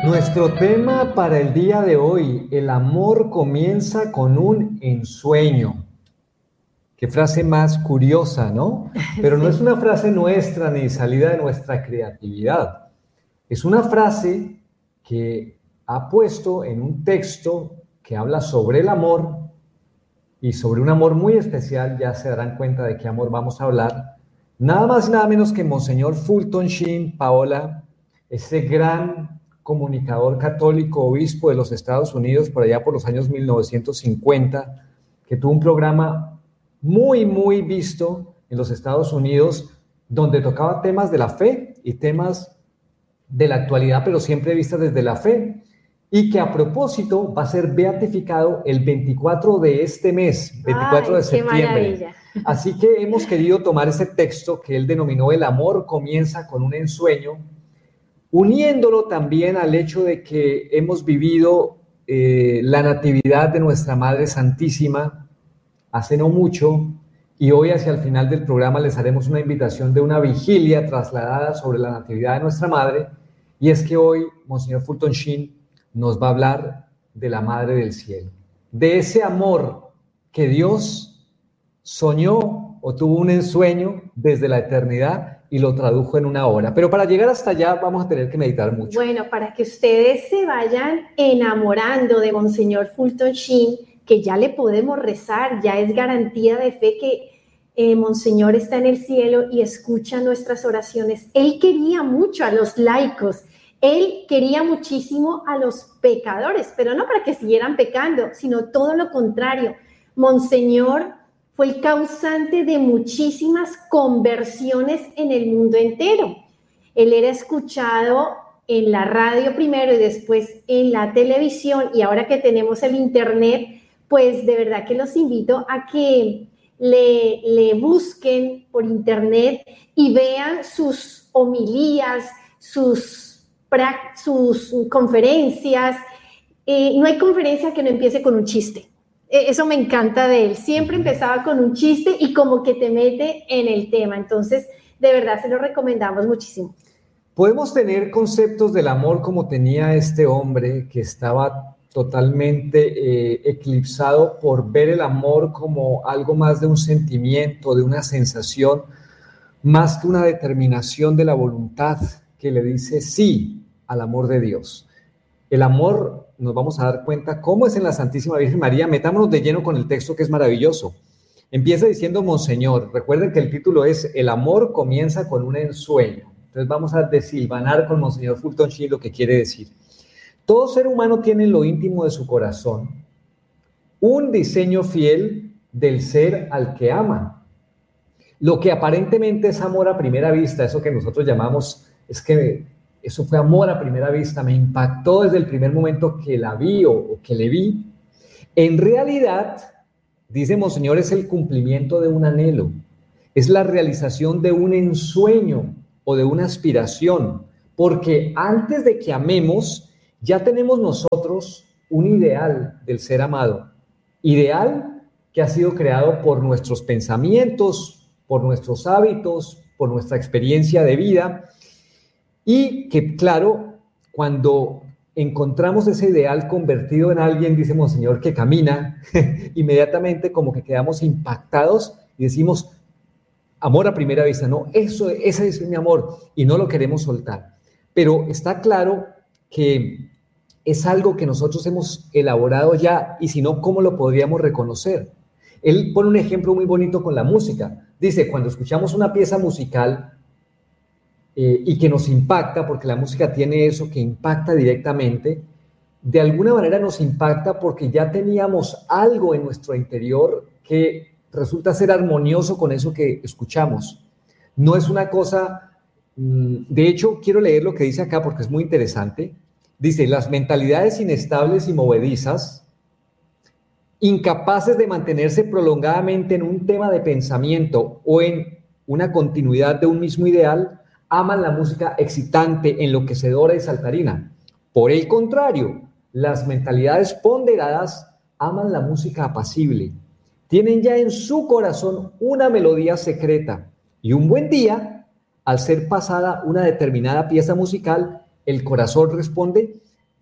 Nuestro tema para el día de hoy, el amor comienza con un ensueño. Qué frase más curiosa, ¿no? Pero no es Sí. una frase nuestra ni salida de nuestra creatividad. Es una frase que ha puesto en un texto que habla sobre el amor y sobre un amor muy especial. Ya se darán cuenta de qué amor vamos a hablar. Nada más y nada menos que Monseñor Fulton Sheen, Paola, ese gran comunicador católico, obispo de los Estados Unidos, por allá por los años 1950, que tuvo un programa muy visto en los Estados Unidos, donde tocaba temas de la fe y temas de la actualidad, pero siempre vistas desde la fe, y que a propósito va a ser beatificado el 24 de este mes, 24 de Ay, qué septiembre. maravilla. Así que hemos querido tomar ese texto que él denominó El amor comienza con un ensueño, uniéndolo también al hecho de que hemos vivido la natividad de nuestra Madre Santísima hace no mucho, y hoy hacia el final del programa les haremos una invitación de una vigilia trasladada sobre la natividad de nuestra Madre, y es que hoy Monseñor Fulton Sheen nos va a hablar de la Madre del Cielo, de ese amor que Dios soñó o tuvo un ensueño desde la eternidad y lo tradujo en una hora. Pero para llegar hasta allá vamos a tener que meditar mucho. Bueno, para que ustedes se vayan enamorando de Monseñor Fulton Sheen, que ya le podemos rezar, ya es garantía de fe que Monseñor está en el cielo y escucha nuestras oraciones. Él quería mucho a los laicos, él quería muchísimo a los pecadores, pero no para que siguieran pecando, sino todo lo contrario. Monseñor fue el causante de muchísimas conversiones en el mundo entero. Él era escuchado en la radio primero y después en la televisión, y ahora que tenemos el internet, pues de verdad que los invito a que le busquen por internet y vean sus homilías, sus conferencias. No hay conferencia que no empiece con un chiste. Eso me encanta de él. Siempre empezaba con un chiste y como que te mete en el tema. Entonces, de verdad, se lo recomendamos muchísimo. Podemos tener conceptos del amor como tenía este hombre que estaba totalmente eclipsado por ver el amor como algo más de un sentimiento, de una sensación, más que una determinación de la voluntad que le dice sí al amor de Dios. El amor, nos vamos a dar cuenta cómo es en la Santísima Virgen María. Metámonos de lleno con el texto que es maravilloso. Empieza diciendo Monseñor. Recuerden que el título es El amor comienza con un ensueño. Entonces vamos a desilvanar con Monseñor Fulton Sheen lo que quiere decir. Todo ser humano tiene en lo íntimo de su corazón un diseño fiel del ser al que ama. Lo que aparentemente es amor a primera vista, eso que nosotros llamamos, es que eso fue amor a primera vista, me impactó desde el primer momento que la vi o que le vi. En realidad, dice Monseñor, es el cumplimiento de un anhelo, es la realización de un ensueño o de una aspiración, porque antes de que amemos, ya tenemos nosotros un ideal del ser amado, ideal que ha sido creado por nuestros pensamientos, por nuestros hábitos, por nuestra experiencia de vida, y que, claro, cuando encontramos ese ideal convertido en alguien, dice Monseñor, que camina, inmediatamente como que quedamos impactados y decimos, amor a primera vista, no, ese es mi amor, y no lo queremos soltar. Pero está claro que es algo que nosotros hemos elaborado ya, y si no, ¿cómo lo podríamos reconocer? Él pone un ejemplo muy bonito con la música. Dice, cuando escuchamos una pieza musical y que nos impacta, porque la música tiene eso que impacta directamente, de alguna manera nos impacta porque ya teníamos algo en nuestro interior que resulta ser armonioso con eso que escuchamos. No es una cosa, de hecho, quiero leer lo que dice acá porque es muy interesante. Dice, las mentalidades inestables y movedizas, incapaces de mantenerse prolongadamente en un tema de pensamiento o en una continuidad de un mismo ideal, aman la música excitante, enloquecedora y saltarina. Por el contrario, las mentalidades ponderadas aman la música apacible. Tienen ya en su corazón una melodía secreta y un buen día, al ser pasada una determinada pieza musical, el corazón responde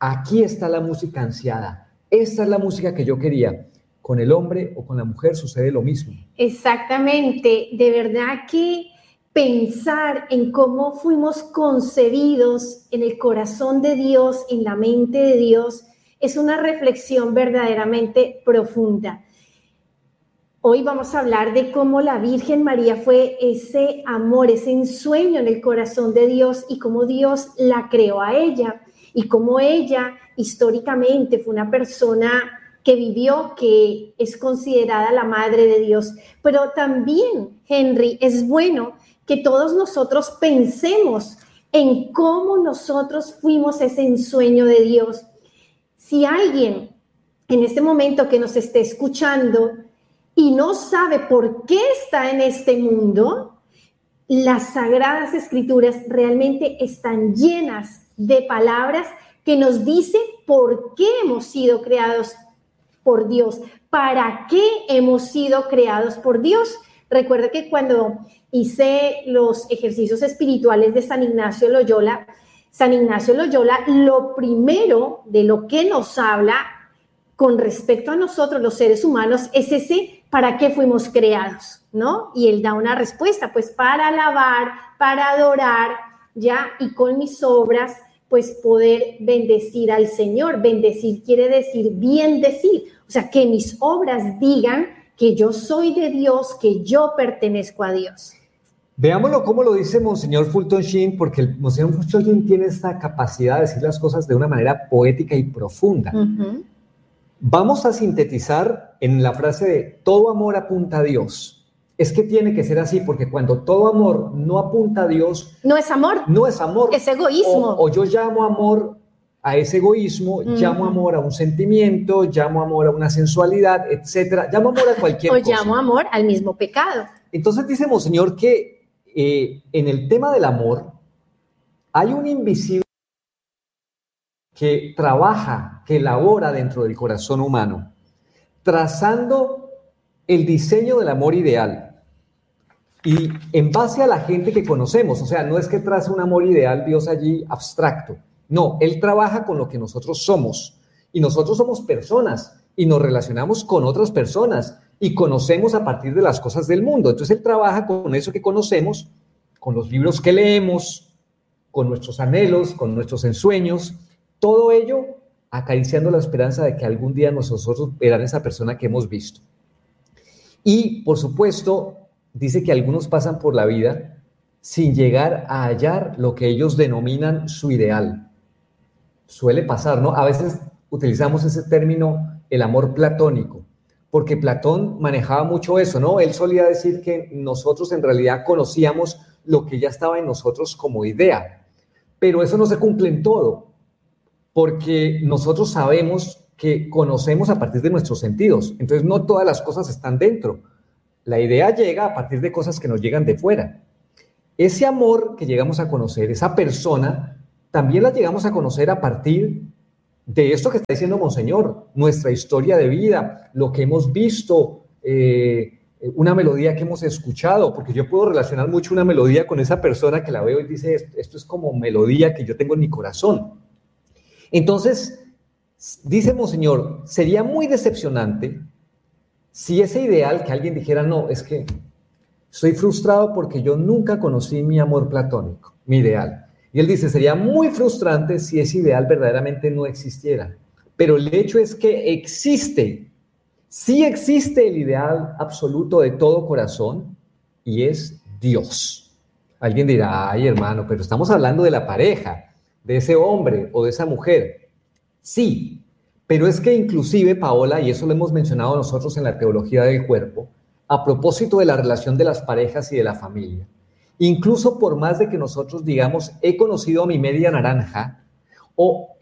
aquí está la música ansiada, esta es la música que yo quería. Con el hombre o con la mujer sucede lo mismo. Exactamente, de verdad que pensar en cómo fuimos concebidos en el corazón de Dios, en la mente de Dios, es una reflexión verdaderamente profunda. Hoy vamos a hablar de cómo la Virgen María fue ese amor, ese ensueño en el corazón de Dios y cómo Dios la creó a ella y cómo ella históricamente fue una persona que vivió, que es considerada la madre de Dios. Pero también, Henry, es bueno que todos nosotros pensemos en cómo nosotros fuimos ese ensueño de Dios. Si alguien en este momento que nos esté escuchando y no sabe por qué está en este mundo, las Sagradas Escrituras realmente están llenas de palabras que nos dicen por qué hemos sido creados por Dios, para qué hemos sido creados por Dios. Recuerda que cuando hice los ejercicios espirituales de San Ignacio Loyola, lo primero de lo que nos habla con respecto a nosotros, los seres humanos, es ese para qué fuimos creados, ¿no? Y él da una respuesta, pues para alabar, para adorar, ya, y con mis obras, pues poder bendecir al Señor. Bendecir quiere decir bien decir, o sea, que mis obras digan que yo soy de Dios, que yo pertenezco a Dios. Veámoslo cómo lo dice Monseñor Fulton Sheen, porque el Monseñor Fulton Sheen tiene esta capacidad de decir las cosas de una manera poética y profunda. Uh-huh. Vamos a sintetizar en la frase de todo amor apunta a Dios. Es que tiene que ser así, porque cuando todo amor no apunta a Dios... No es amor. No es amor. Es egoísmo. O yo llamo amor a ese egoísmo, llamo amor a un sentimiento, llamo amor a una sensualidad, etcétera. Llamo amor a cualquier cosa. O llamo amor al mismo pecado. Entonces dice Monseñor que en el tema del amor hay un invisible que trabaja, que elabora dentro del corazón humano, trazando el diseño del amor ideal. Y en base a la gente que conocemos, o sea, no es que traza un amor ideal Dios allí abstracto, no, Él trabaja con lo que nosotros somos, y nosotros somos personas, y nos relacionamos con otras personas, y conocemos a partir de las cosas del mundo. Entonces Él trabaja con eso que conocemos, con los libros que leemos, con nuestros anhelos, con nuestros ensueños, todo ello acariciando la esperanza de que algún día nosotros verán esa persona que hemos visto. Y, por supuesto, dice que algunos pasan por la vida sin llegar a hallar lo que ellos denominan su ideal. Suele pasar, ¿no? A veces utilizamos ese término, el amor platónico, porque Platón manejaba mucho eso, ¿no? Él solía decir que nosotros en realidad conocíamos lo que ya estaba en nosotros como idea, pero eso no se cumple en todo, porque nosotros sabemos que conocemos a partir de nuestros sentidos, entonces no todas las cosas están dentro. La idea llega a partir de cosas que nos llegan de fuera. Ese amor que llegamos a conocer, esa persona, también la llegamos a conocer a partir de esto que está diciendo Monseñor, nuestra historia de vida, lo que hemos visto, una melodía que hemos escuchado, porque yo puedo relacionar mucho una melodía con esa persona que la veo y dice, esto es como melodía que yo tengo en mi corazón. Entonces, dice Monseñor, sería muy decepcionante si ese ideal que alguien dijera, no, es que estoy frustrado porque yo nunca conocí mi amor platónico, mi ideal. Y él dice, sería muy frustrante si ese ideal verdaderamente no existiera. Pero el hecho es que existe, sí existe el ideal absoluto de todo corazón y es Dios. Alguien dirá, ay hermano, pero estamos hablando de la pareja, de ese hombre o de esa mujer. Sí, pero es que inclusive, Paola, y eso lo hemos mencionado nosotros en la teología del cuerpo, a propósito de la relación de las parejas y de la familia, incluso por más de que nosotros digamos, he conocido a mi media naranja o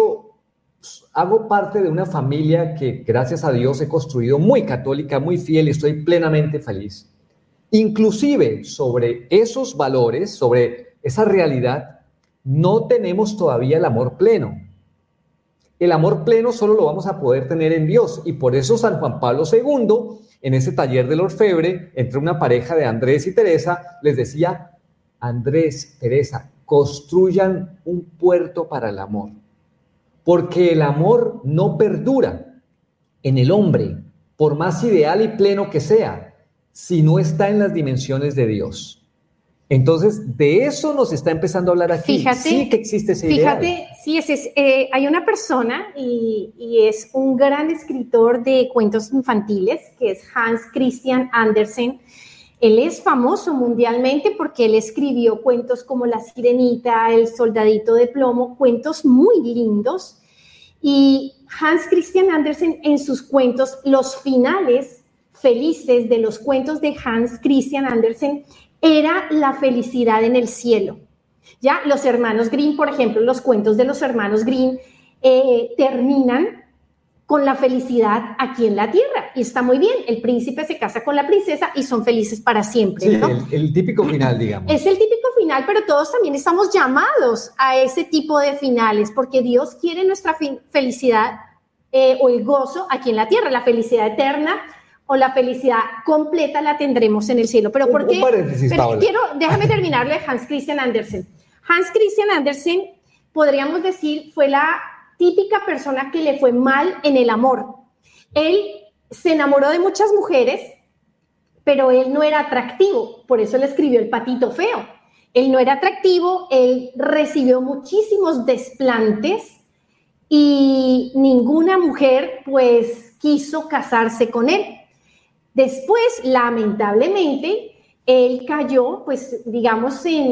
hago parte de una familia que gracias a Dios he construido muy católica, muy fiel y estoy plenamente feliz. Inclusive sobre esos valores, sobre esa realidad, no tenemos todavía el amor pleno. El amor pleno solo lo vamos a poder tener en Dios y por eso San Juan Pablo II, en ese taller del orfebre, entre una pareja de Andrés y Teresa, les decía, Andrés, Teresa, construyan un puerto para el amor. porque el amor no perdura en el hombre, por más ideal y pleno que sea, si no está en las dimensiones de Dios. Entonces, de eso nos está empezando a hablar aquí. Fíjate, sí que existe ese ideal. Fíjate, sí, hay una persona y es un gran escritor de cuentos infantiles, que es Hans Christian Andersen. Él es famoso mundialmente porque él escribió cuentos como La Sirenita, El Soldadito de Plomo, cuentos muy lindos. Y Hans Christian Andersen, en sus cuentos, los finales felices de los cuentos de Hans Christian Andersen era la felicidad en el cielo. Ya los hermanos Grimm, por ejemplo, los cuentos de los hermanos Grimm terminan con la felicidad aquí en la tierra. Y está muy bien, el príncipe se casa con la princesa y son felices para siempre, sí, ¿no? el típico final, digamos. Es el típico final, pero todos también estamos llamados a ese tipo de finales, porque Dios quiere nuestra felicidad o el gozo aquí en la tierra, la felicidad eterna o la felicidad completa la tendremos en el cielo. Pero ¿por qué? Déjame terminarlo de Hans Christian Andersen. Hans Christian Andersen, podríamos decir, fue la típica persona que le fue mal en el amor. Él se enamoró de muchas mujeres, pero él no era atractivo, por eso le escribió El Patito Feo. Él no era atractivo, él recibió muchísimos desplantes y ninguna mujer pues quiso casarse con él. Después, lamentablemente, él cayó, pues, digamos,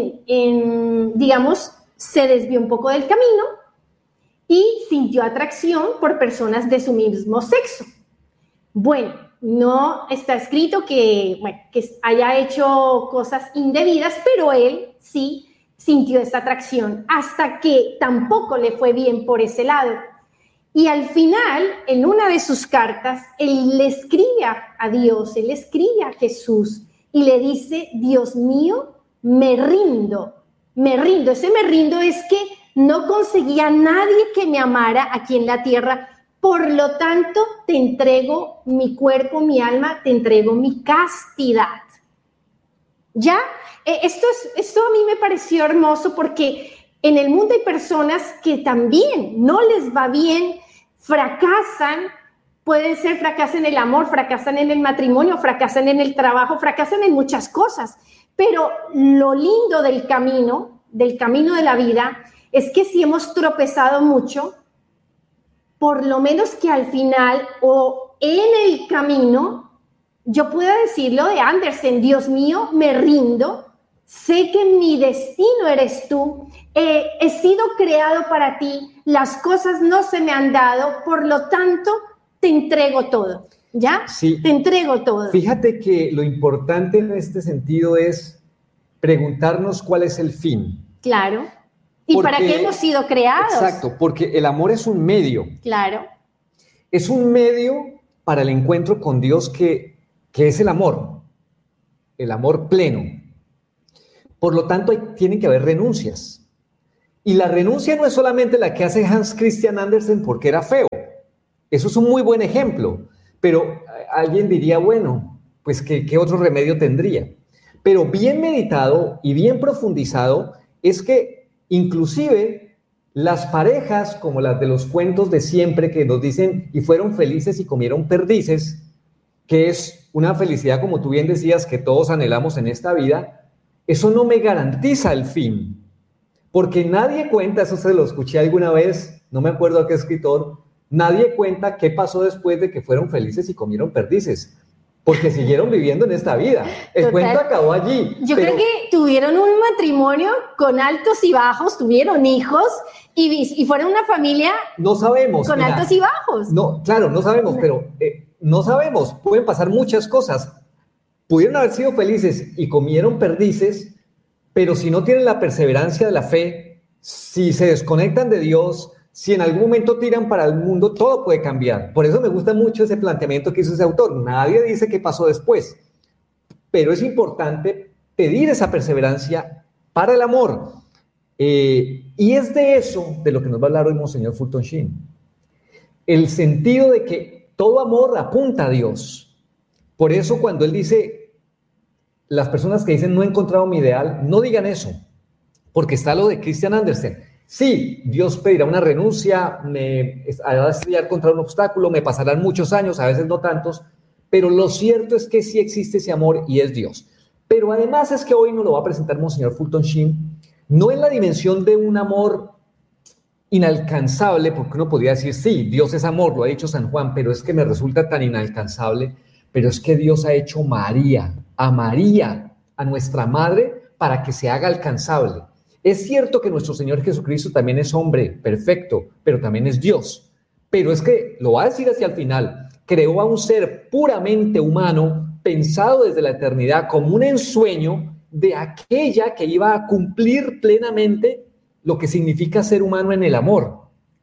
se desvió un poco del camino y sintió atracción por personas de su mismo sexo. Bueno, no está escrito que haya hecho cosas indebidas, pero él sí sintió esa atracción, hasta que tampoco le fue bien por ese lado. Y al final, en una de sus cartas, él le escribe a Dios, él le escribe a Jesús y le dice: Dios mío, me rindo, me rindo. Ese me rindo es que no conseguía nadie que me amara aquí en la tierra, por lo tanto te entrego mi cuerpo, mi alma, te entrego mi castidad. ¿Ya? Esto a mí me pareció hermoso porque en el mundo hay personas que también no les va bien, fracasan, fracasan en el amor, fracasan en el matrimonio, fracasan en el trabajo, fracasan en muchas cosas. Pero lo lindo del camino de la vida, es que si hemos tropezado mucho, por lo menos que al final o en el camino, yo pueda decirlo de Andersen: Dios mío, me rindo, sé que mi destino eres tú, he sido creado para ti, las cosas no se me han dado, por lo tanto, te entrego todo, ¿ya? Sí. Te entrego todo. Fíjate que lo importante en este sentido es preguntarnos cuál es el fin. Claro. ¿Y para qué hemos sido creados? Exacto, porque el amor es un medio. Claro. Es un medio para el encuentro con Dios que es el amor pleno. Por lo tanto, tienen que haber renuncias. Y la renuncia no es solamente la que hace Hans Christian Andersen porque era feo. Eso es un muy buen ejemplo. Pero alguien diría, bueno, pues ¿qué otro remedio tendría? Pero bien meditado y bien profundizado es que inclusive las parejas, como las de los cuentos de siempre que nos dicen y fueron felices y comieron perdices, que es una felicidad, como tú bien decías, que todos anhelamos en esta vida, eso no me garantiza el fin. Porque nadie cuenta, eso se lo escuché alguna vez, no me acuerdo a qué escritor, nadie cuenta qué pasó después de que fueron felices y comieron perdices. Porque siguieron viviendo en esta vida. El cuento acabó allí. Yo creo que tuvieron un matrimonio con altos y bajos, tuvieron hijos y fueron una familia. No sabemos. Con altos y bajos. No, claro, no sabemos, pero no sabemos. Pueden pasar muchas cosas. Pudieron haber sido felices y comieron perdices, pero si no tienen la perseverancia de la fe, si se desconectan de Dios, si en algún momento tiran para el mundo, todo puede cambiar. Por eso me gusta mucho ese planteamiento que hizo ese autor. Nadie dice qué pasó después, pero es importante pedir esa perseverancia para el amor. Y es de eso de lo que nos va a hablar hoy Monseñor Fulton Sheen. El sentido de que todo amor apunta a Dios. Por eso cuando él dice, las personas que dicen no he encontrado mi ideal, no digan eso, porque está lo de Christian Andersen. Sí, Dios pedirá una renuncia, me hará estrellar contra un obstáculo, me pasarán muchos años, a veces no tantos, pero lo cierto es que sí existe ese amor y es Dios. Pero además es que hoy nos lo va a presentar Monseñor Fulton Sheen, no en la dimensión de un amor inalcanzable, porque uno podría decir, sí, Dios es amor, lo ha dicho San Juan, pero es que me resulta tan inalcanzable, pero es que Dios ha hecho María, a nuestra madre, para que se haga alcanzable. Es cierto que nuestro Señor Jesucristo también es hombre perfecto, pero también es Dios. Pero es que, lo va a decir hacia el final, creó a un ser puramente humano, pensado desde la eternidad como un ensueño de aquella que iba a cumplir plenamente lo que significa ser humano en el amor.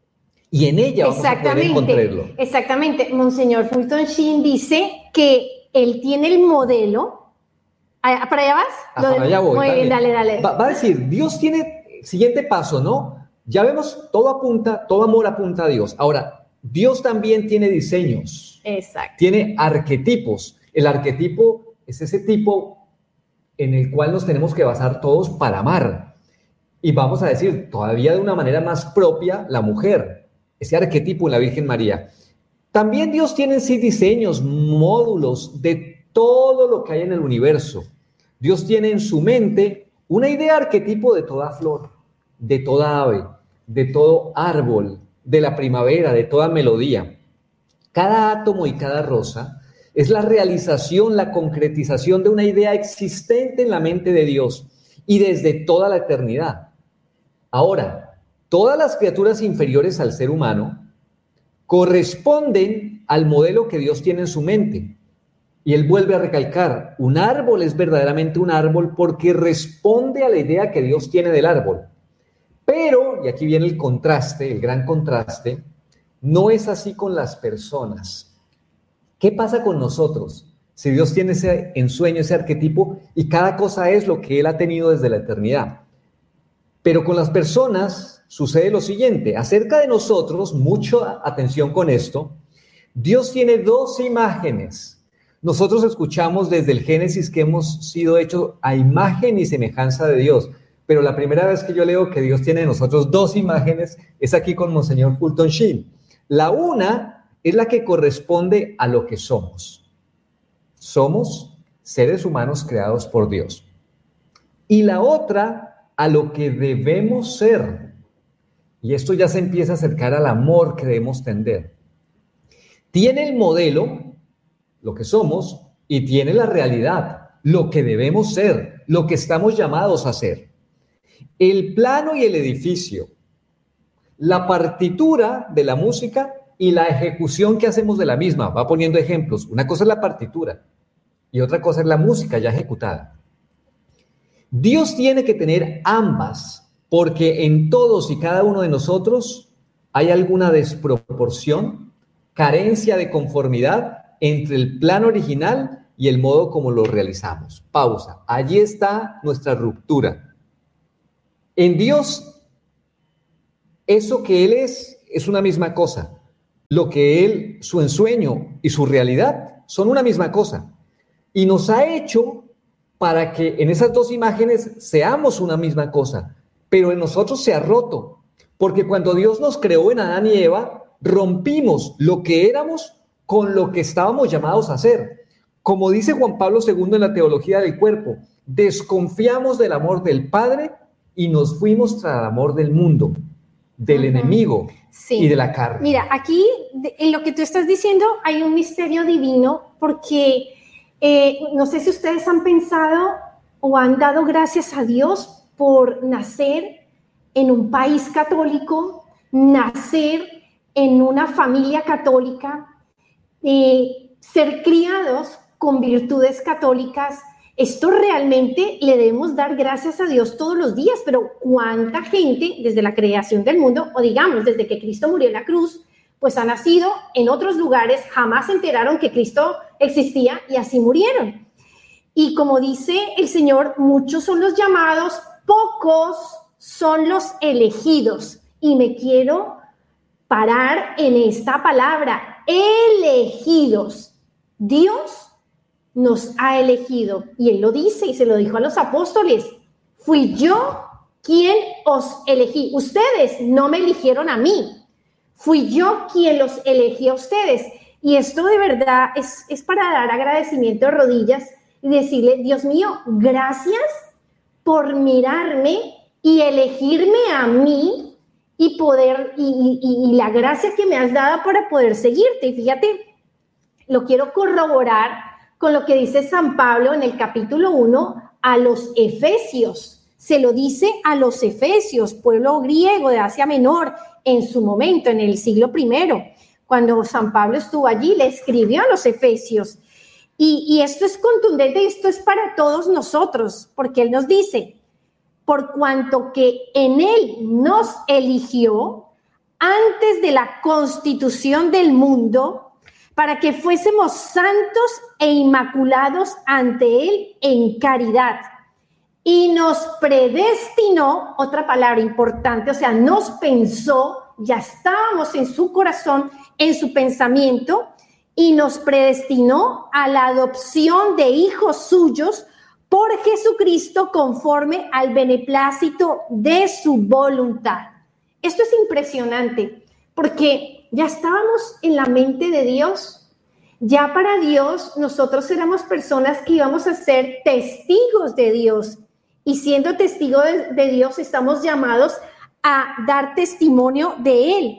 Y en ella vamos a poder encontrarlo. Exactamente. Monseñor Fulton Sheen dice que él tiene el modelo. ¿Para allá vas? Para allá voy. Muy bien, dale. Va a decir, Dios tiene, siguiente paso, ¿no? Ya vemos, todo amor apunta a Dios. Ahora, Dios también tiene diseños. Exacto. Tiene arquetipos. El arquetipo es ese tipo en el cual nos tenemos que basar todos para amar. Y vamos a decir, todavía de una manera más propia, la mujer. Ese arquetipo en la Virgen María. También Dios tiene en sí diseños, módulos de todo lo que hay en el universo. Dios tiene en su mente una idea arquetipo de toda flor, de toda ave, de todo árbol, de la primavera, de toda melodía. Cada átomo y cada rosa es la realización, la concretización de una idea existente en la mente de Dios y desde toda la eternidad. Ahora, todas las criaturas inferiores al ser humano corresponden al modelo que Dios tiene en su mente. Y él vuelve a recalcar, un árbol es verdaderamente un árbol porque responde a la idea que Dios tiene del árbol. Pero, y aquí viene el contraste, el gran contraste, no es así con las personas. ¿Qué pasa con nosotros? Si Dios tiene ese ensueño, ese arquetipo, y cada cosa es lo que Él ha tenido desde la eternidad. Pero con las personas sucede lo siguiente, acerca de nosotros, mucha atención con esto, Dios tiene dos imágenes. Nosotros escuchamos desde el Génesis que hemos sido hechos a imagen y semejanza de Dios, pero la primera vez que yo leo que Dios tiene de nosotros dos imágenes es aquí con Monseñor Fulton Sheen. La una es la que corresponde a lo que somos. Somos seres humanos creados por Dios. Y la otra a lo que debemos ser. Y esto ya se empieza a acercar al amor que debemos tender. Tiene el modelo, lo que somos, y tiene la realidad, lo que debemos ser, lo que estamos llamados a ser. El plano y el edificio, la partitura de la música y la ejecución que hacemos de la misma. Va poniendo ejemplos. Una cosa es la partitura y otra cosa es la música ya ejecutada. Dios tiene que tener ambas, porque en todos y cada uno de nosotros hay alguna desproporción, carencia de conformidad entre el plan original y el modo como lo realizamos. Pausa. Allí está nuestra ruptura. En Dios, eso que Él es una misma cosa. Lo que Él, su ensueño y su realidad son una misma cosa. Y nos ha hecho para que en esas dos imágenes seamos una misma cosa. Pero en nosotros se ha roto. Porque cuando Dios nos creó en Adán y Eva, rompimos lo que éramos con lo que estábamos llamados a hacer. Como dice Juan Pablo II en la Teología del Cuerpo, desconfiamos del amor del Padre y nos fuimos tras el amor del mundo, del enemigo y de la carne. Mira, aquí en lo que tú estás diciendo hay un misterio divino porque no sé si ustedes han pensado o han dado gracias a Dios por nacer en un país católico, nacer en una familia católica, ser criados con virtudes católicas. Esto realmente le debemos dar gracias a Dios todos los días, pero ¿cuánta gente desde la creación del mundo, o digamos desde que Cristo murió en la cruz, pues ha nacido en otros lugares, jamás se enteraron que Cristo existía y así murieron? Y como dice el Señor, muchos son los llamados, pocos son los elegidos. Y me quiero parar en esta palabra, elegidos. Dios nos ha elegido y Él lo dice y se lo dijo a los apóstoles. Fui yo ¿quién os elegí? Ustedes no me eligieron a mí. Fui yo quien los elegí a ustedes. Y esto de verdad es para dar agradecimiento de rodillas y decirle, Dios mío, gracias por mirarme y elegirme a mí y poder, y la gracia que me has dado para poder seguirte. Y fíjate, lo quiero corroborar con lo que dice San Pablo en el capítulo 1 a los Efesios. Se lo dice a los Efesios, pueblo griego de Asia Menor, en su momento, en el siglo I. Cuando San Pablo estuvo allí, le escribió a los Efesios. Y esto es contundente, esto es para todos nosotros, porque él nos dice, por cuanto que en él nos eligió antes de la constitución del mundo, para que fuésemos santos e inmaculados ante él en caridad. Y nos predestinó, otra palabra importante, o sea, nos pensó, ya estábamos en su corazón, en su pensamiento, y nos predestinó a la adopción de hijos suyos por Jesucristo conforme al beneplácito de su voluntad. Esto es impresionante, porque ya estábamos en la mente de Dios. Ya para Dios, nosotros éramos personas que íbamos a ser testigos de Dios. Y siendo testigos de Dios, estamos llamados a dar testimonio de Él.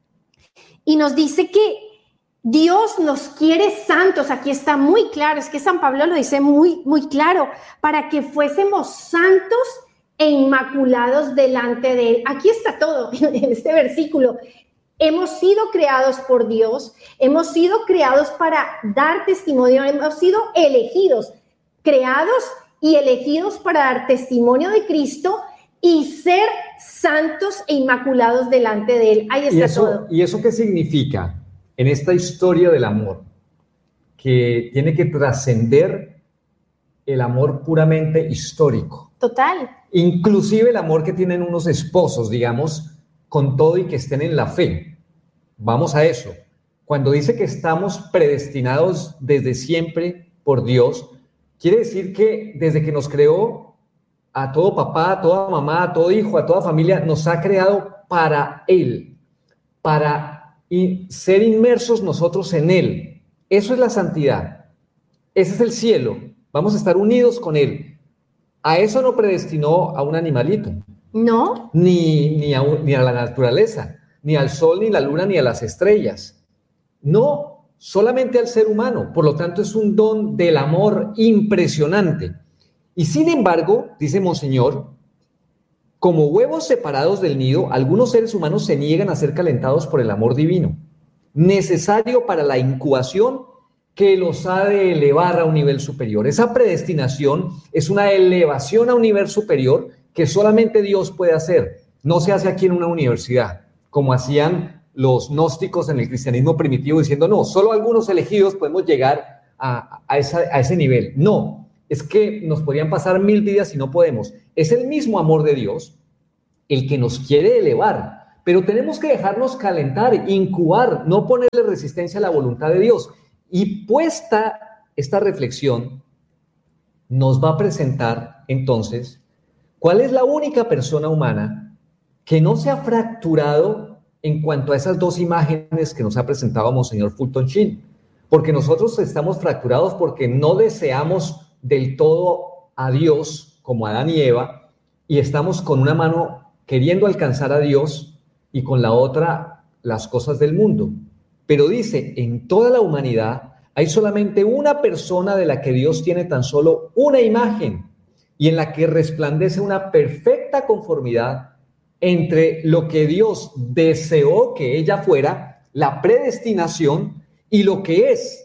Y nos dice que Dios nos quiere santos. Aquí está muy claro, es que San Pablo lo dice muy, muy claro, para que fuésemos santos e inmaculados delante de Él. Aquí está todo en este versículo. Hemos sido creados por Dios, hemos sido creados para dar testimonio, hemos sido elegidos, creados y elegidos para dar testimonio de Cristo y ser santos e inmaculados delante de Él. Ahí está todo. ¿Y eso qué significa en esta historia del amor? Que tiene que trascender el amor puramente histórico. Total. Inclusive el amor que tienen unos esposos, digamos, con todo y que estén en la fe. Vamos a eso. Cuando dice que estamos predestinados desde siempre por Dios, quiere decir que desde que nos creó, a todo papá, a toda mamá, a todo hijo, a toda familia, nos ha creado para Él, para ser inmersos nosotros en Él. Eso es la santidad. Ese es el cielo. Vamos a estar unidos con Él. A eso no predestinó a un animalito. No. Ni a la naturaleza, ni al sol, ni la luna, ni a las estrellas. No, solamente al ser humano. Por lo tanto, es un don del amor impresionante. Y sin embargo, dice Monseñor, como huevos separados del nido, algunos seres humanos se niegan a ser calentados por el amor divino, necesario para la incubación que los ha de elevar a un nivel superior. Esa predestinación es una elevación a un nivel superior que solamente Dios puede hacer. No se hace aquí en una universidad, como hacían los gnósticos en el cristianismo primitivo, diciendo, no, solo algunos elegidos podemos llegar a ese nivel. No, es que nos podrían pasar 1000 vidas y no podemos. Es el mismo amor de Dios el que nos quiere elevar, pero tenemos que dejarnos calentar, incubar, no ponerle resistencia a la voluntad de Dios. Y puesta esta reflexión, nos va a presentar entonces cuál es la única persona humana que no se ha fracturado en cuanto a esas dos imágenes que nos ha presentado Monseñor Fulton Sheen. Porque nosotros estamos fracturados porque no deseamos del todo a Dios como Adán y Eva, y estamos con una mano queriendo alcanzar a Dios y con la otra las cosas del mundo. Pero dice, en toda la humanidad hay solamente una persona de la que Dios tiene tan solo una imagen y en la que resplandece una perfecta conformidad entre lo que Dios deseó que ella fuera, la predestinación, y lo que es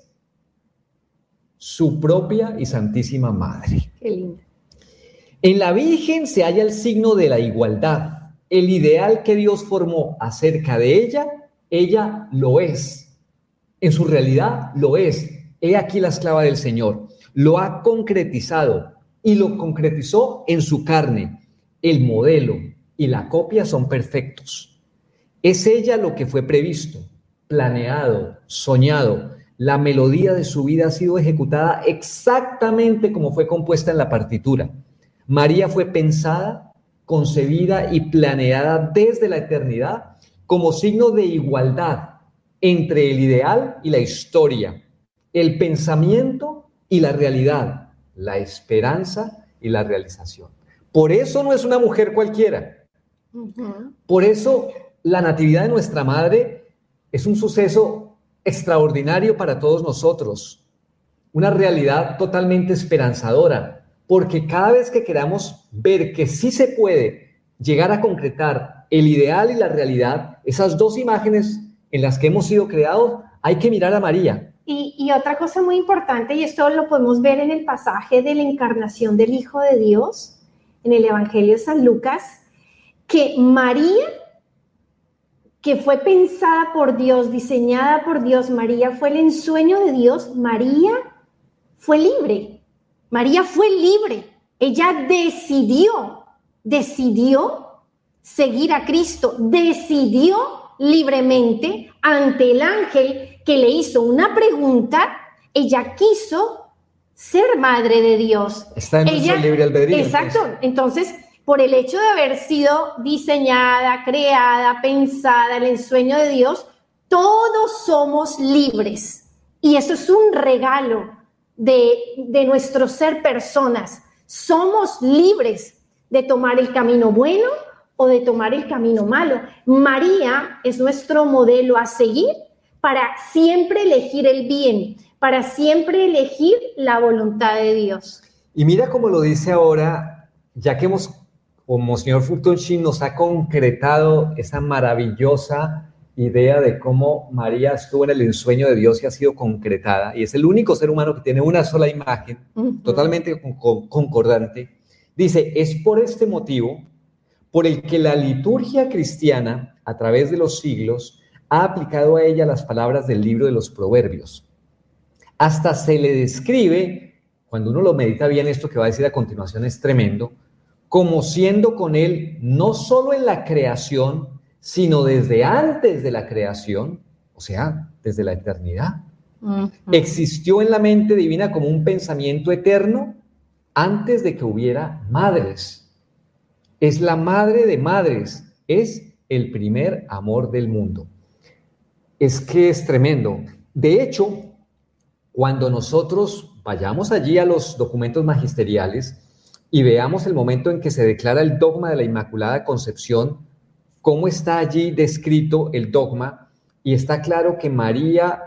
su propia y santísima madre. Qué lindo. En la Virgen se halla el signo de la igualdad, el ideal que Dios formó acerca de ella lo es. En su realidad lo es. He aquí la esclava del Señor. Lo ha concretizado y lo concretizó en su carne. El modelo y la copia son perfectos. Es ella lo que fue previsto, planeado, soñado. La melodía de su vida ha sido ejecutada exactamente como fue compuesta en la partitura. María fue pensada, concebida y planeada desde la eternidad como signo de igualdad entre el ideal y la historia, el pensamiento y la realidad, la esperanza y la realización. Por eso no es una mujer cualquiera. Por eso la natividad de nuestra madre es un suceso extraordinario para todos nosotros, una realidad totalmente esperanzadora, porque cada vez que queramos ver que sí se puede llegar a concretar el ideal y la realidad, esas dos imágenes en las que hemos sido creados, hay que mirar a María. Y otra cosa muy importante, y esto lo podemos ver en el pasaje de la encarnación del Hijo de Dios, en el Evangelio de San Lucas, que María, que fue pensada por Dios, diseñada por Dios, María fue el ensueño de Dios, María fue libre. María fue libre. Ella decidió seguir a Cristo, decidió libremente ante el ángel que le hizo una pregunta, ella quiso ser madre de Dios. Está en nuestro libre albedrío. Exacto. Entonces, por el hecho de haber sido diseñada, creada, pensada, el ensueño de Dios, todos somos libres. Y eso es un regalo de nuestro ser personas. Somos libres de tomar el camino bueno o de tomar el camino malo. María es nuestro modelo a seguir para siempre elegir el bien, para siempre elegir la voluntad de Dios. Y mira cómo lo dice ahora, ya que Monseñor Fulton Sheen nos ha concretado esa maravillosa idea de cómo María estuvo en el ensueño de Dios y ha sido concretada, y es el único ser humano que tiene una sola imagen, totalmente concordante. Dice, es por este motivo por el que la liturgia cristiana, a través de los siglos, ha aplicado a ella las palabras del libro de los Proverbios. Hasta se le describe, cuando uno lo medita bien, esto que va a decir a continuación es tremendo, como siendo con él no solo en la creación, sino desde antes de la creación, o sea, desde la eternidad. Existió en la mente divina como un pensamiento eterno antes de que hubiera madres. Es la madre de madres, es el primer amor del mundo. Es que es tremendo. De hecho, cuando nosotros vayamos allí a los documentos magisteriales y veamos el momento en que se declara el dogma de la Inmaculada Concepción, cómo está allí descrito el dogma, y está claro que María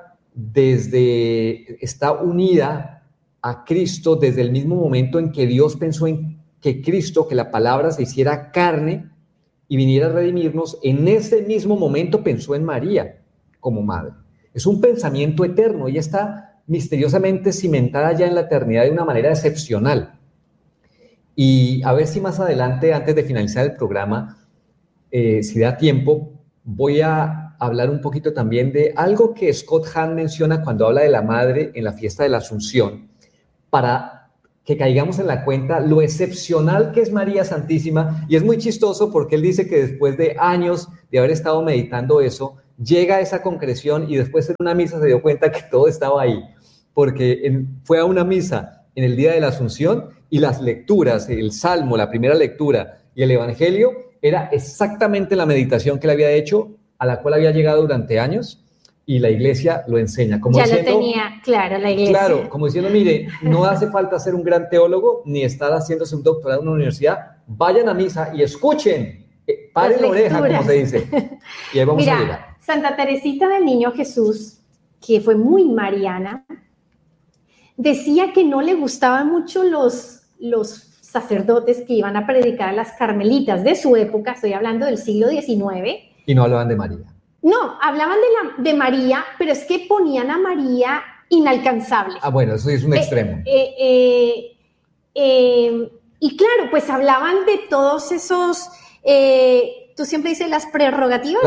está unida a Cristo desde el mismo momento en que Dios pensó en que Cristo, que la palabra se hiciera carne y viniera a redimirnos. En ese mismo momento pensó en María como madre. Es un pensamiento eterno, ella está misteriosamente cimentada ya en la eternidad de una manera excepcional. Y a ver si más adelante, antes de finalizar el programa, si da tiempo, voy a hablar un poquito también de algo que Scott Hahn menciona cuando habla de la madre en la fiesta de la Asunción, para que caigamos en la cuenta lo excepcional que es María Santísima. Y es muy chistoso porque él dice que después de años de haber estado meditando eso, llega a esa concreción y después en una misa se dio cuenta que todo estaba ahí, porque fue a una misa en el día de la Asunción y las lecturas, el Salmo, la primera lectura y el Evangelio, era exactamente la meditación que él había hecho, a la cual había llegado durante años, y la iglesia lo enseña. Como ya diciendo, lo tenía claro la iglesia. Claro, como diciendo, mire, no hace falta ser un gran teólogo, ni estar haciéndose un doctorado en una universidad, vayan a misa y escuchen, paren la oreja, como se dice. Y ahí vamos a llegar. Santa Teresita del Niño Jesús, que fue muy mariana, decía que no le gustaban mucho los sacerdotes que iban a predicar a las carmelitas de su época, estoy hablando del siglo XIX. Y no hablaban de María. No, hablaban de María, pero es que ponían a María inalcanzable. Ah, bueno, eso es un extremo. Y claro, pues hablaban de todos esos, tú siempre dices las prerrogativas,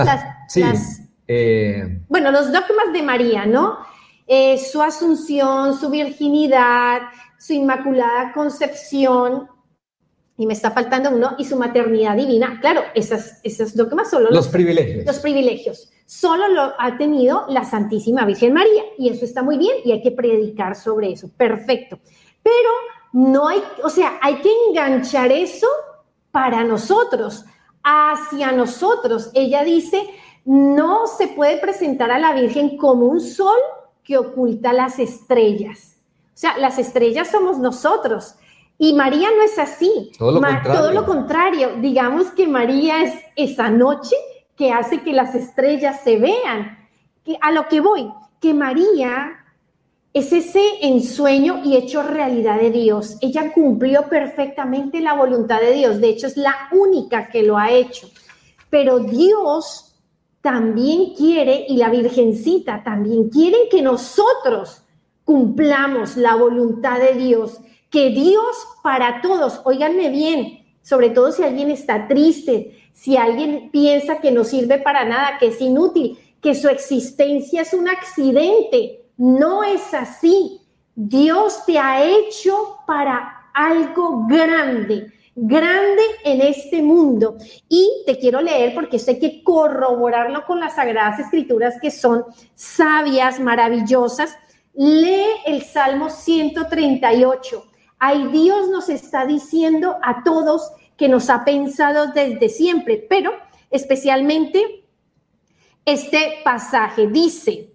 bueno, los dogmas de María, ¿no? Su asunción, su virginidad, su inmaculada concepción, y me está faltando uno, y su maternidad divina. Claro, esos dogmas solo los privilegios. Los privilegios. Solo lo ha tenido la Santísima Virgen María, y eso está muy bien, y hay que predicar sobre eso. Perfecto. Pero no hay, o sea, hay que enganchar eso para nosotros, hacia nosotros. Ella dice, no se puede presentar a la Virgen como un sol que oculta las estrellas. O sea, las estrellas somos nosotros. Y María no es así. Todo lo contrario. Digamos que María es esa noche que hace que las estrellas se vean. A lo que voy, que María es ese ensueño y hecho realidad de Dios. Ella cumplió perfectamente la voluntad de Dios. De hecho, es la única que lo ha hecho. Pero Dios también quiere, y la Virgencita también quiere que nosotros cumplamos la voluntad de Dios. Que Dios para todos, óiganme bien, sobre todo si alguien está triste, si alguien piensa que no sirve para nada, que es inútil, que su existencia es un accidente. No es así. Dios te ha hecho para algo grande, grande en este mundo. Y te quiero leer porque esto hay que corroborarlo con las Sagradas Escrituras, que son sabias, maravillosas. Lee el Salmo 138. Ahí Dios nos está diciendo a todos que nos ha pensado desde siempre, pero especialmente este pasaje dice,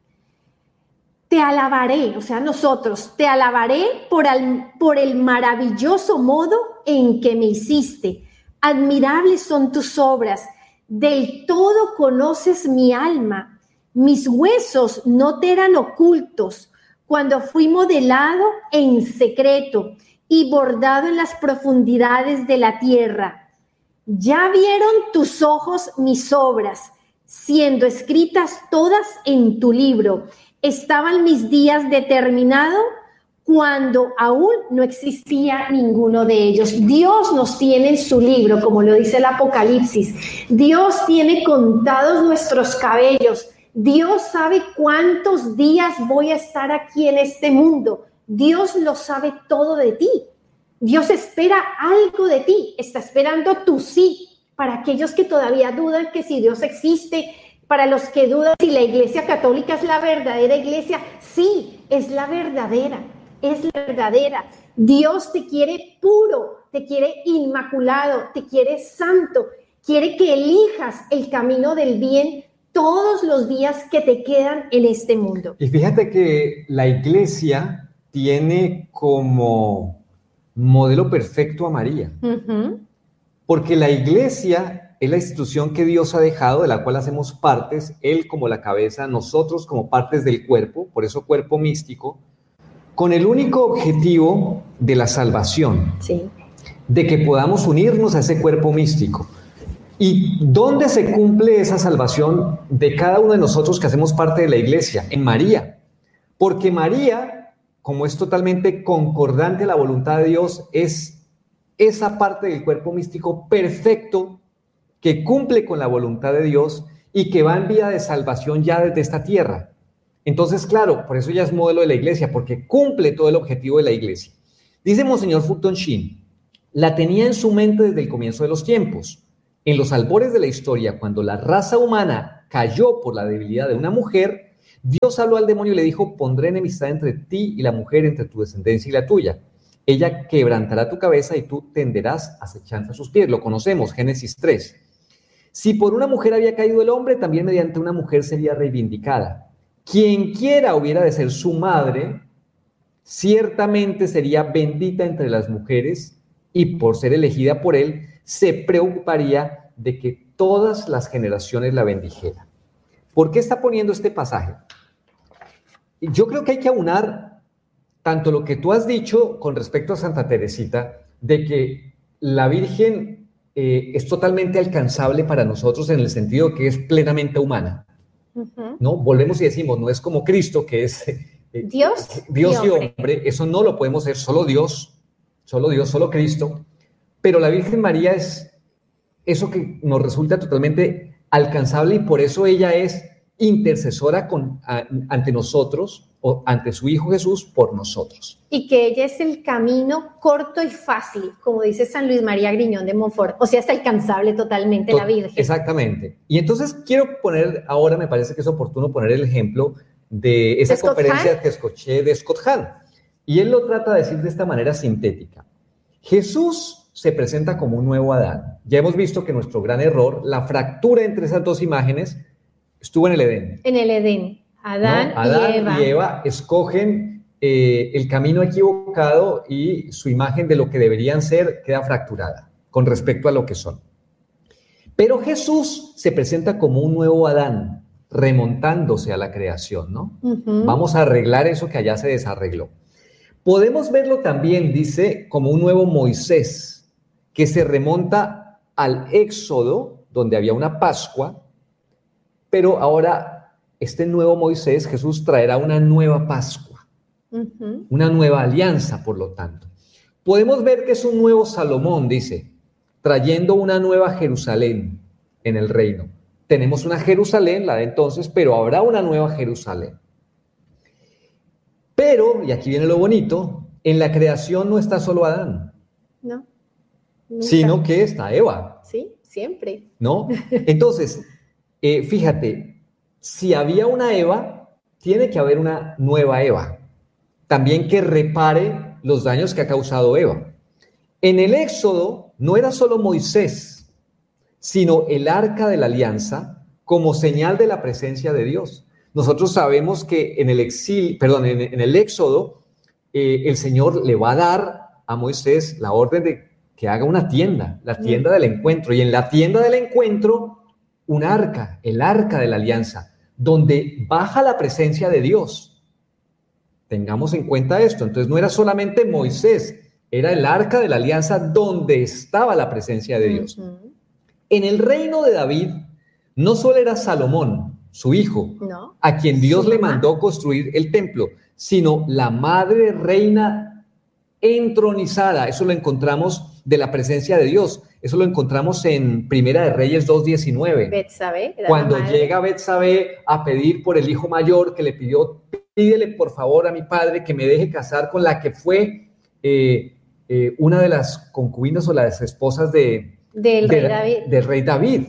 te alabaré, o sea, nosotros, te alabaré por el maravilloso modo en que me hiciste. Admirables son tus obras, del todo conoces mi alma. Mis huesos no te eran ocultos cuando fui modelado en secreto y bordado en las profundidades de la tierra. Ya vieron tus ojos mis obras, siendo escritas todas en tu libro. Estaban mis días determinados cuando aún no existía ninguno de ellos. Dios nos tiene en su libro, como lo dice el Apocalipsis. Dios tiene contados nuestros cabellos. Dios sabe cuántos días voy a estar aquí en este mundo. Dios lo sabe todo de ti. Dios espera algo de ti. Está esperando tu sí. Para aquellos que todavía dudan que si Dios existe, para los que dudan si la Iglesia Católica es la verdadera iglesia, sí, es la verdadera. Es la verdadera. Dios te quiere puro, te quiere inmaculado, te quiere santo. Quiere que elijas el camino del bien todos los días que te quedan en este mundo. Y fíjate que la Iglesia tiene como modelo perfecto a María. Porque la Iglesia es la institución que Dios ha dejado, de la cual hacemos partes, Él como la cabeza, nosotros como partes del cuerpo, por eso cuerpo místico, con el único objetivo de la salvación, sí, de que podamos unirnos a ese cuerpo místico. ¿Y dónde se cumple esa salvación de cada uno de nosotros que hacemos parte de la Iglesia? En María. Porque María, como es totalmente concordante a la voluntad de Dios, es esa parte del cuerpo místico perfecto que cumple con la voluntad de Dios y que va en vía de salvación ya desde esta tierra. Entonces, claro, por eso ya es modelo de la Iglesia, porque cumple todo el objetivo de la Iglesia. Dice Monseñor Fulton Sheen, la tenía en su mente desde el comienzo de los tiempos. En los albores de la historia, cuando la raza humana cayó por la debilidad de una mujer, Dios habló al demonio y le dijo, pondré enemistad entre ti y la mujer, entre tu descendencia y la tuya. Ella quebrantará tu cabeza y tú tenderás acechanza a sus pies. Lo conocemos, Génesis 3. Si por una mujer había caído el hombre, también mediante una mujer sería reivindicada. Quien quiera hubiera de ser su madre, ciertamente sería bendita entre las mujeres y por ser elegida por él, se preocuparía de que todas las generaciones la bendijeran. ¿Por qué está poniendo este pasaje? Yo creo que hay que aunar tanto lo que tú has dicho con respecto a Santa Teresita, de que la Virgen es totalmente alcanzable para nosotros en el sentido que es plenamente humana. ¿No? Volvemos y decimos, no es como Cristo, que es Dios y hombre. Eso no lo podemos ser, solo Dios, solo Cristo. Pero la Virgen María es eso que nos resulta totalmente alcanzable y por eso ella es intercesora ante nosotros o ante su Hijo Jesús por nosotros. Y que ella es el camino corto y fácil, como dice San Luis María Griñón de Montfort. O sea, es alcanzable totalmente la Virgen. Exactamente. Y entonces quiero poner, ahora me parece que es oportuno poner el ejemplo de esa conferencia que escuché de Scott Hahn. Y él lo trata de decir de esta manera sintética. Jesús se presenta como un nuevo Adán. Ya hemos visto que nuestro gran error, la fractura entre esas dos imágenes, estuvo en el Edén. En el Edén, Adán, ¿No? Adán y Eva. y Eva escogen el camino equivocado y su imagen de lo que deberían ser queda fracturada con respecto a lo que son. Pero Jesús se presenta como un nuevo Adán, remontándose a la creación, ¿no? Vamos a arreglar eso que allá se desarregló. Podemos verlo también, dice, como un nuevo Moisés, que se remonta al Éxodo, donde había una Pascua, pero ahora este nuevo Moisés, Jesús, traerá una nueva Pascua, una nueva alianza, por lo tanto. Podemos ver que es un nuevo Salomón, dice, trayendo una nueva Jerusalén en el reino. Tenemos una Jerusalén, la de entonces, pero habrá una nueva Jerusalén. Pero, y aquí viene lo bonito, en la creación no está solo Adán. No. Nunca. Sino que está Eva. Sí, siempre. ¿No? Entonces, fíjate, si había una Eva, tiene que haber una nueva Eva. También que repare los daños que ha causado Eva. En el Éxodo no era solo Moisés, sino el arca de la alianza como señal de la presencia de Dios. Nosotros sabemos que en el Éxodo, el Señor le va a dar a Moisés la orden de que haga una tienda, la tienda del encuentro. Y en la tienda del encuentro, un arca, el arca de la alianza, donde baja la presencia de Dios. Tengamos en cuenta esto. Entonces no era solamente Moisés, era el arca de la alianza donde estaba la presencia de Dios. En el reino de David, no solo era Salomón, su hijo, a quien Dios le mandó construir el templo, sino la madre reina entronizada. Eso lo encontramos de la presencia de Dios. Eso lo encontramos en Primera de Reyes 2:19. Betsabé, cuando llega Betsabé a pedir por el hijo mayor, que le pidió, pídele por favor a mi padre que me deje casar con la que fue una de las concubinas o las esposas del rey David.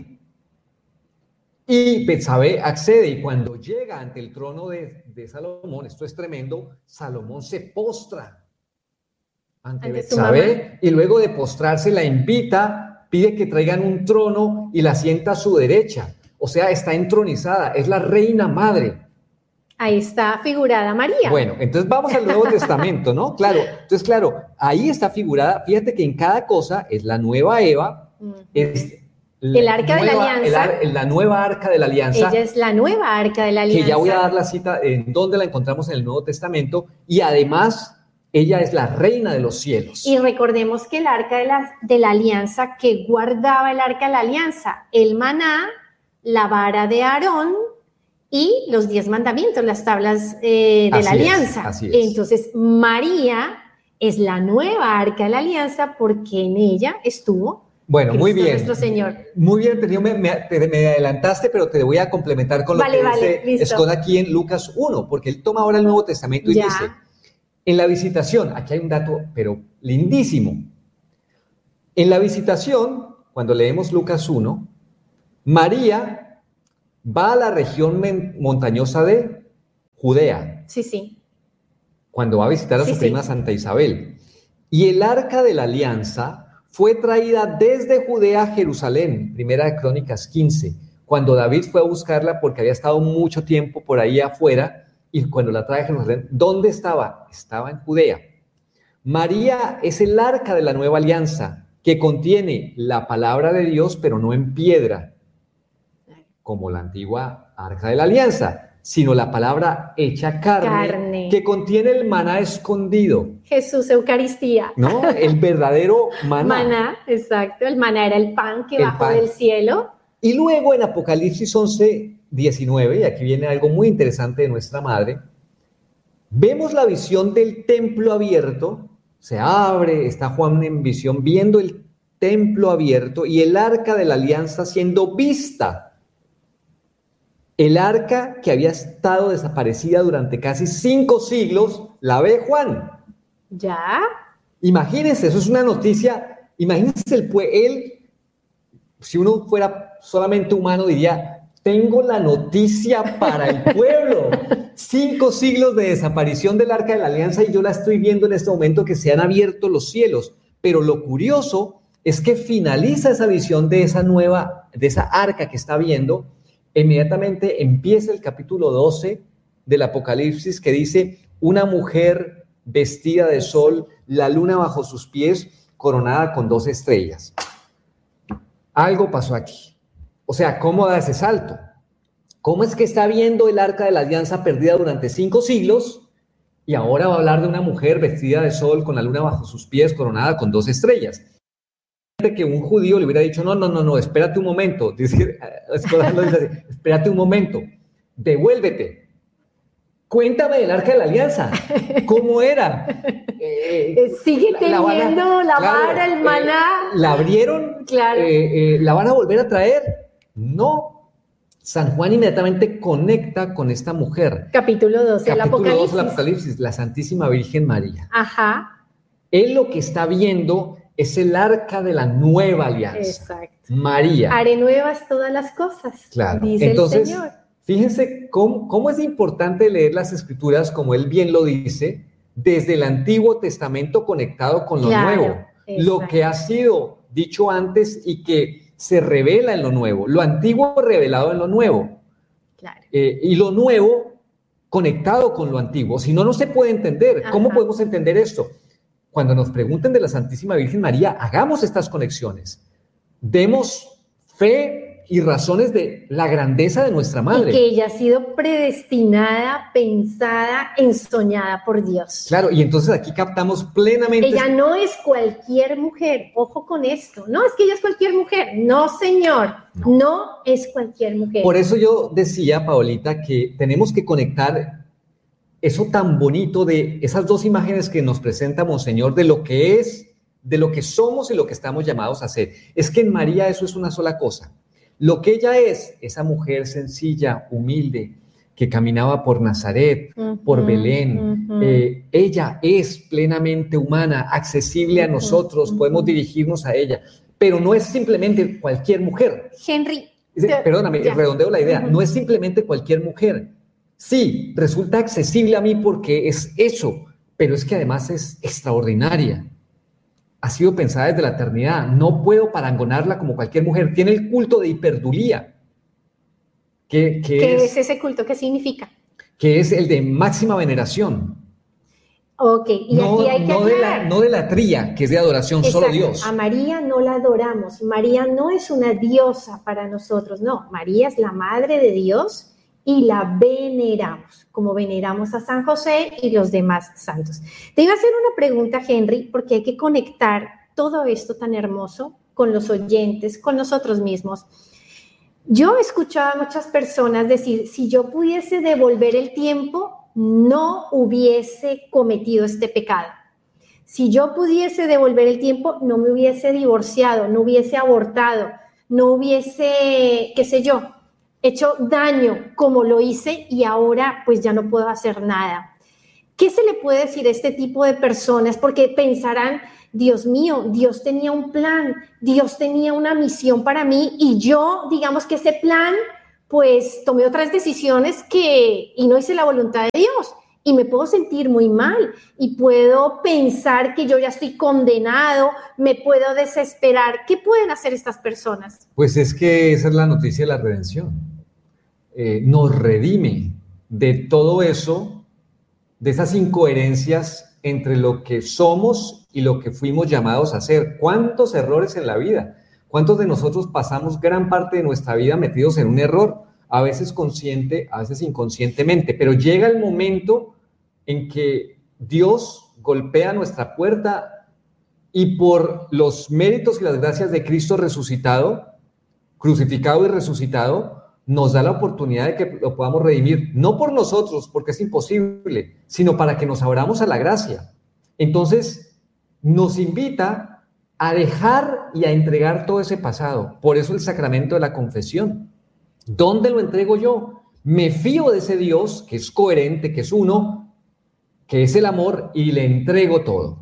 Y Betsabé accede, y cuando llega ante el trono de Salomón, esto es tremendo, Salomón se postra ante Betsabé, y luego de postrarse la invita, pide que traigan un trono y la sienta a su derecha. O sea, está entronizada, es la reina madre. Ahí está figurada María. Bueno, entonces vamos al Nuevo Testamento, ¿no? Claro, entonces claro, ahí está figurada, fíjate que en cada cosa es la nueva Eva, es el arca de la alianza. La nueva arca de la alianza. Ella es la nueva arca de la alianza. Que ya voy a dar la cita en donde la encontramos en el Nuevo Testamento, y además ella es la reina de los cielos. Y recordemos que el arca de la alianza, que guardaba el arca de la alianza, el maná, la vara de Aarón y los 10 mandamientos, las tablas de la alianza. Así es. Entonces, María es la nueva arca de la alianza porque en ella estuvo Bueno, Cristo, muy bien. Nuestro Señor. Muy bien, me adelantaste, pero te voy a complementar con lo que dice Scott aquí en Lucas 1, porque él toma ahora el Nuevo Testamento y dice, en la visitación, aquí hay un dato, pero lindísimo. En la visitación, cuando leemos Lucas 1, María va a la región montañosa de Judea. Sí. Cuando va a visitar a su prima Santa Isabel. Y el arca de la alianza fue traída desde Judea a Jerusalén, Primera de Crónicas 15, cuando David fue a buscarla porque había estado mucho tiempo por ahí afuera, y cuando la trae a Jerusalén, ¿dónde estaba? Estaba en Judea. María es el arca de la nueva alianza, que contiene la palabra de Dios, pero no en piedra, como la antigua arca de la alianza, sino la palabra hecha carne. Que contiene el maná escondido. Jesús, Eucaristía. ¿No? El verdadero maná. Maná, exacto. El maná era el pan que bajó del cielo. Y luego en Apocalipsis 11:19, y aquí viene algo muy interesante de nuestra madre, vemos la visión del templo abierto, se abre, está Juan en visión viendo el templo abierto y el arca de la alianza siendo vista. El arca que había estado desaparecida durante casi 5 siglos, la ve Juan. ¿Ya? Imagínense, eso es una noticia. Imagínense él, si uno fuera solamente humano, diría, tengo la noticia para el pueblo. 5 siglos de desaparición del arca de la alianza y yo la estoy viendo en este momento que se han abierto los cielos. pero lo curioso es que finaliza esa visión de esa arca que está viendo. Inmediatamente empieza el capítulo 12 del Apocalipsis, que dice: una mujer vestida de sol, la luna bajo sus pies, coronada con 2 estrellas. Algo pasó aquí. O sea, ¿cómo da ese salto? ¿Cómo es que está viendo el arca de la alianza perdida durante 5 siglos y ahora va a hablar de una mujer vestida de sol con la luna bajo sus pies, coronada con 2 estrellas? Que un judío le hubiera dicho: no, espérate un momento. Dice, espérate un momento, devuélvete. Cuéntame del arca de la alianza. ¿Cómo era? Sigue teniendo la vara, el maná. ¿La abrieron? Claro. ¿La van a volver a traer? No. San Juan inmediatamente conecta con esta mujer. Capítulo 12 del Apocalipsis, la Santísima Virgen María. Ajá. Él lo que está viendo es el arca de la nueva alianza. Exacto. María. Haré nuevas todas las cosas, claro. Dice entonces, el Señor. Fíjense cómo es importante leer las Escrituras, como él bien lo dice, desde el Antiguo Testamento conectado con lo nuevo. Exacto. Lo que ha sido dicho antes y que se revela en lo nuevo. Lo antiguo revelado en lo nuevo. Claro. Y lo nuevo conectado con lo antiguo. Si no, no se puede entender. Ajá. ¿Cómo podemos entender esto? Cuando nos pregunten de la Santísima Virgen María, hagamos estas conexiones. Demos fe y razones de la grandeza de nuestra madre. Y que ella ha sido predestinada, pensada, ensoñada por Dios. Claro, y entonces aquí captamos plenamente. Ella no es cualquier mujer, ojo con esto. No es que ella es cualquier mujer. No, señor, no es cualquier mujer. Por eso yo decía, Paolita, que tenemos que conectar eso tan bonito de esas 2 imágenes que nos presenta Monseñor de lo que es, de lo que somos y lo que estamos llamados a ser. Es que en María eso es una sola cosa. Lo que ella es, esa mujer sencilla, humilde, que caminaba por Nazaret, por Belén, ella es plenamente humana, accesible a nosotros, podemos dirigirnos a ella, pero no es simplemente cualquier mujer. Henry. Perdóname, redondeo la idea, no es simplemente cualquier mujer. Sí, resulta accesible a mí porque es eso, pero es que además es extraordinaria. Ha sido pensada desde la eternidad. No puedo parangonarla como cualquier mujer. Tiene el culto de hiperdulía. ¿Qué es ese culto? ¿Qué significa? Que es el de máxima veneración. Ok, y aquí hay que aclarar. No de la tría, que es de adoración. Exacto. Solo Dios. A María no la adoramos. María no es una diosa para nosotros. No, María es la madre de Dios y la veneramos, como veneramos a San José y los demás santos. Te iba a hacer una pregunta, Henry, porque hay que conectar todo esto tan hermoso con los oyentes, con nosotros mismos. Yo he escuchado a muchas personas decir: si yo pudiese devolver el tiempo, no hubiese cometido este pecado. Si yo pudiese devolver el tiempo, no me hubiese divorciado, no hubiese abortado, no hubiese, qué sé yo, hecho daño como lo hice y ahora pues ya no puedo hacer nada. ¿Qué se le puede decir a este tipo de personas? Porque pensarán: Dios mío, Dios tenía un plan, Dios tenía una misión para mí y yo, digamos que ese plan, pues tomé otras decisiones y no hice la voluntad de Dios y me puedo sentir muy mal y puedo pensar que yo ya estoy condenado, me puedo desesperar. ¿Qué pueden hacer estas personas? Pues es que esa es la noticia de la redención. Nos redime de todo eso, de esas incoherencias entre lo que somos y lo que fuimos llamados a ser. ¿Cuántos errores en la vida? ¿Cuántos de nosotros pasamos gran parte de nuestra vida metidos en un error? A veces consciente, a veces inconscientemente, pero llega el momento en que Dios golpea nuestra puerta y por los méritos y las gracias de Cristo resucitado, crucificado y resucitado, nos da la oportunidad de que lo podamos redimir, no por nosotros, porque es imposible, sino para que nos abramos a la gracia. Entonces, nos invita a dejar y a entregar todo ese pasado. Por eso el sacramento de la confesión. ¿Dónde lo entrego yo? Me fío de ese Dios que es coherente, que es uno, que es el amor, y le entrego todo.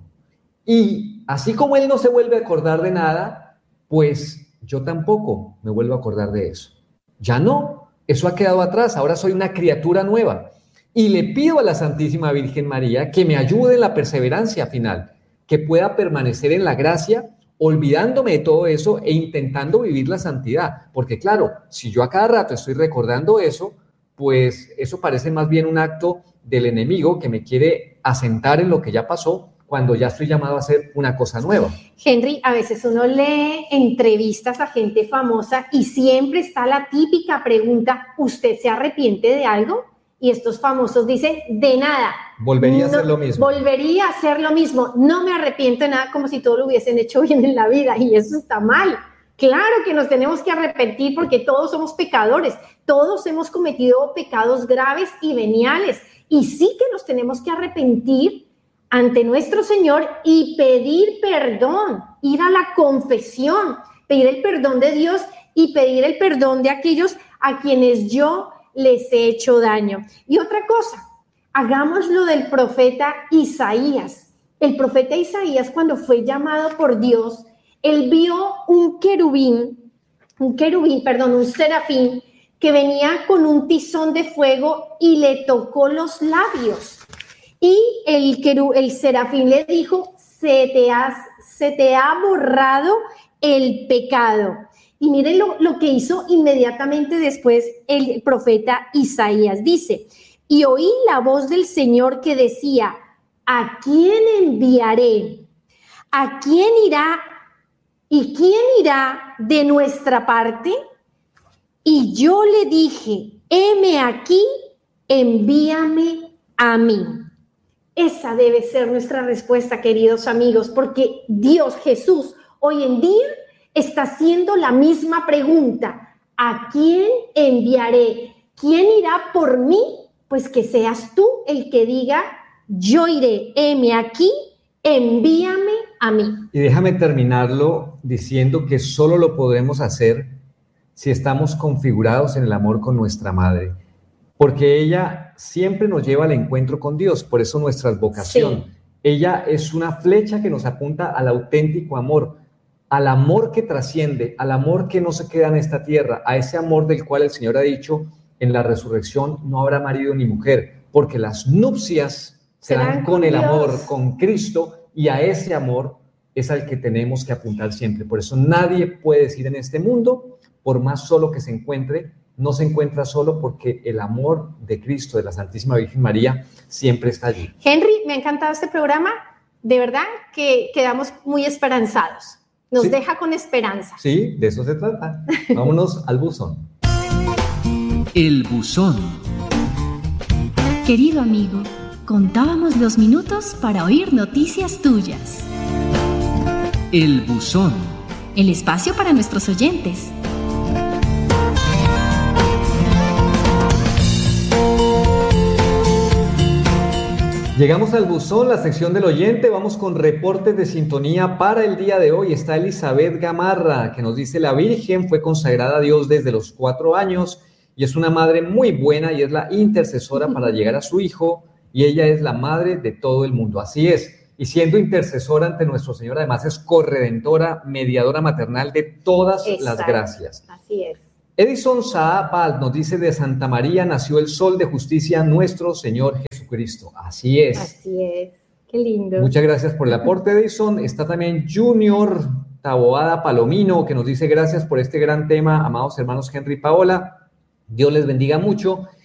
Y así como Él no se vuelve a acordar de nada, pues yo tampoco me vuelvo a acordar de eso. Ya no, eso ha quedado atrás, ahora soy una criatura nueva. Y le pido a la Santísima Virgen María que me ayude en la perseverancia final. que pueda permanecer en la gracia, olvidándome de todo eso e intentando vivir la santidad. Porque claro, si yo a cada rato estoy recordando eso, pues eso parece más bien un acto del enemigo que me quiere asentar en lo que ya pasó, cuando ya estoy llamado a hacer una cosa nueva. Henry, a veces uno lee entrevistas a gente famosa y siempre está la típica pregunta, ¿usted se arrepiente de algo? Y estos famosos dicen, de nada. Volvería a hacer lo mismo. Volvería a hacer lo mismo. No me arrepiento de nada, como si todo lo hubiesen hecho bien en la vida, y eso está mal. Claro que nos tenemos que arrepentir porque todos somos pecadores, todos hemos cometido pecados graves y veniales, y sí que nos tenemos que arrepentir ante nuestro Señor y pedir perdón, ir a la confesión, pedir el perdón de Dios y pedir el perdón de aquellos a quienes yo les he hecho daño. Y otra cosa, hagamos lo del profeta Isaías. El profeta Isaías, cuando fue llamado por Dios, él vio un serafín que venía con un tizón de fuego y le tocó los labios. Y el serafín le dijo, se te ha borrado el pecado. Y miren lo que hizo inmediatamente después el profeta Isaías. Dice, y oí la voz del Señor que decía, ¿a quién enviaré? ¿A quién irá? ¿Y quién irá de nuestra parte? Y yo le dije, heme aquí, envíame a mí. Esa debe ser nuestra respuesta, queridos amigos, porque Dios, Jesús, hoy en día está haciendo la misma pregunta. ¿A quién enviaré? ¿Quién irá por mí? Pues que seas tú el que diga, yo iré, heme aquí, envíame a mí. Y déjame terminarlo diciendo que solo lo podremos hacer si estamos configurados en el amor con nuestra madre. Porque ella siempre nos lleva al encuentro con Dios, por eso nuestra vocación. Sí. Ella es una flecha que nos apunta al auténtico amor, al amor que trasciende, al amor que no se queda en esta tierra, a ese amor del cual el Señor ha dicho, en la resurrección no habrá marido ni mujer, porque las nupcias serán con el amor, con Cristo, y a ese amor es al que tenemos que apuntar siempre. Por eso nadie puede decir en este mundo, por más solo que se encuentre, no se encuentra solo, porque el amor de Cristo, de la Santísima Virgen María, siempre está allí. Henry, me ha encantado este programa. De verdad que quedamos muy esperanzados. Nos deja con esperanza. Sí, de eso se trata. Vámonos al buzón. El buzón. Querido amigo, contábamos los minutos para oír noticias tuyas. El buzón. El espacio para nuestros oyentes. Llegamos al buzón, la sección del oyente. Vamos con reportes de sintonía para el día de hoy. Está Elizabeth Gamarra, que nos dice: la Virgen fue consagrada a Dios desde los 4 años y es una madre muy buena y es la intercesora para llegar a su hijo, y ella es la madre de todo el mundo. Así es. Y siendo intercesora ante nuestro Señor, además es corredentora, mediadora maternal de todas las gracias. Así es. Edison Saabal nos dice: de Santa María nació el sol de justicia, nuestro Señor Jesucristo. Así es. Así es. Qué lindo. Muchas gracias por el aporte, Edison. Está también Junior Taboada Palomino, que nos dice: gracias por este gran tema, amados hermanos Henry y Paola. Dios les bendiga mucho.